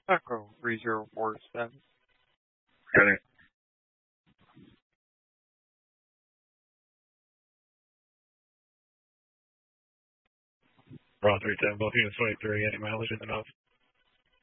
Echo 3047. Got it. Raw 310, both units 23, any mileage in the nose.